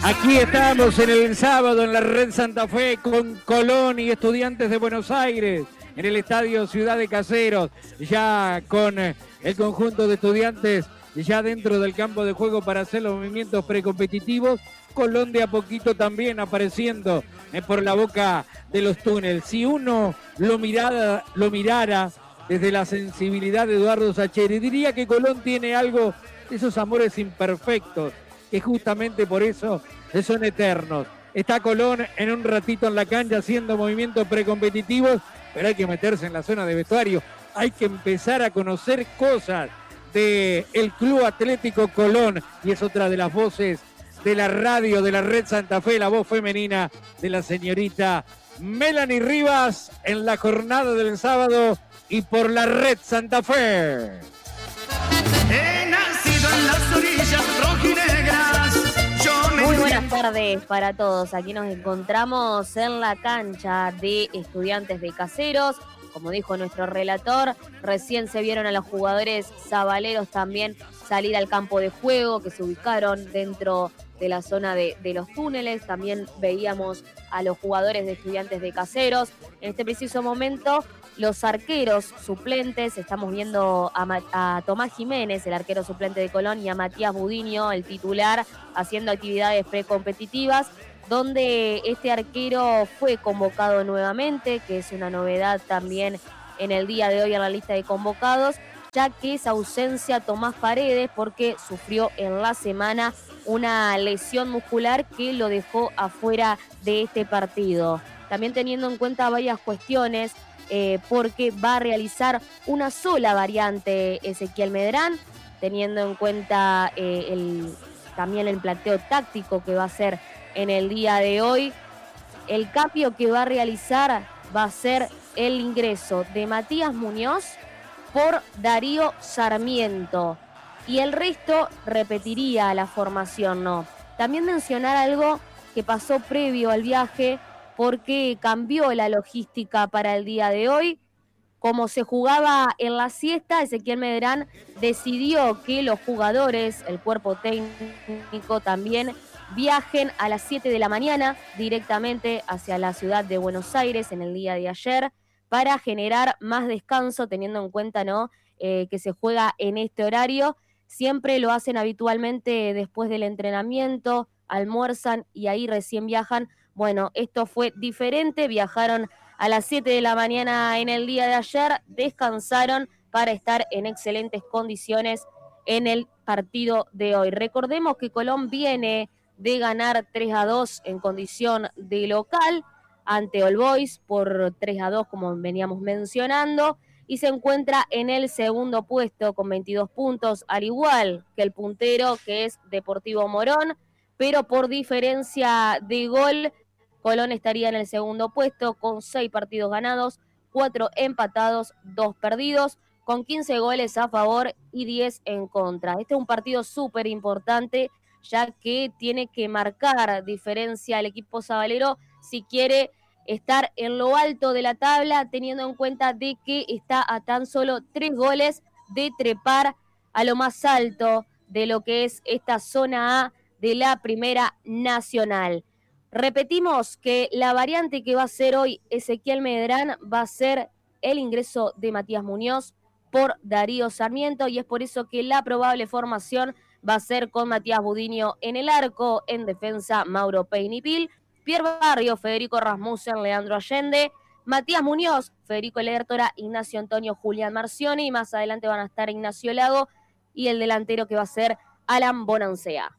Aquí estamos en el sábado en la Red Santa Fe con Colón y Estudiantes de Buenos Aires en el Estadio Ciudad de Caseros, ya con el conjunto de Estudiantes ya dentro del campo de juego para hacer los movimientos precompetitivos. Colón de a poquito también apareciendo por la boca de los túneles. Si uno lo mirara desde la sensibilidad de Eduardo Sacheri, diría que Colón tiene algo de esos amores imperfectos, que justamente por eso son eternos. Está Colón en un ratito en la cancha haciendo movimientos precompetitivos, pero hay que meterse en la zona de vestuario, hay que empezar a conocer cosas del Club Atlético Colón, y es otra de las voces de la radio de la Red Santa Fe, la voz femenina de la señorita Melanie Rivas en la jornada del sábado y por la Red Santa Fe. He nacido en las orillas rojinegras. Muy buenas tardes para todos. Aquí nos encontramos en la cancha de Estudiantes de Caseros. Como dijo nuestro relator, recién se vieron a los jugadores sabaleros también salir al campo de juego, que se ubicaron dentro de la zona de los túneles. También veíamos a los jugadores de Estudiantes de Caseros. En este preciso momento, los arqueros suplentes, estamos viendo a Tomás Jiménez, el arquero suplente de Colón, y a Matías Budiño, el titular, haciendo actividades precompetitivas, donde este arquero fue convocado nuevamente, que es una novedad también en el día de hoy en la lista de convocados, ya que es ausencia Tomás Paredes porque sufrió en la semana una lesión muscular que lo dejó afuera de este partido. También teniendo en cuenta varias cuestiones, porque va a realizar una sola variante Ezequiel Medrán, teniendo en cuenta también el planteo táctico que va a hacer en el día de hoy. El cambio que va a realizar va a ser el ingreso de Matías Muñoz por Darío Sarmiento, y el resto repetiría la formación, ¿no? También mencionar algo que pasó previo al viaje, porque cambió la logística para el día de hoy. Como se jugaba en la siesta, Ezequiel Medrán decidió que los jugadores, el cuerpo técnico también, viajen a las 7 de la mañana directamente hacia la ciudad de Buenos Aires en el día de ayer, para generar más descanso, teniendo en cuenta, ¿no?, que se juega en este horario. Siempre lo hacen habitualmente después del entrenamiento, almuerzan y ahí recién viajan. Bueno, esto fue diferente, viajaron a las 7 de la mañana en el día de ayer, descansaron para estar en excelentes condiciones en el partido de hoy. Recordemos que Colón viene de ganar 3-2 en condición de local ante All Boys por 3-2, como veníamos mencionando, y se encuentra en el segundo puesto con 22 puntos, al igual que el puntero, que es Deportivo Morón, pero por diferencia de gol, Colón estaría en el segundo puesto con 6 partidos ganados, 4 empatados, 2 perdidos, con 15 goles a favor y 10 en contra. Este es un partido súper importante, ya que tiene que marcar diferencia al equipo sabalero si quiere estar en lo alto de la tabla, teniendo en cuenta de que está a tan solo 3 goles de trepar a lo más alto de lo que es esta zona A de la Primera Nacional. Repetimos que la variante que va a hacer hoy Ezequiel Medrán va a ser el ingreso de Matías Muñoz por Darío Sarmiento, y es por eso que la probable formación va a ser con Matías Budiño en el arco, en defensa Mauro Peinipil, Pierre Barrio, Federico Rasmussen, Leandro Allende, Matías Muñoz, Federico Lertora, Ignacio Antonio, Julián Marcioni, y más adelante van a estar Ignacio Lago y el delantero que va a ser Alan Bonancea.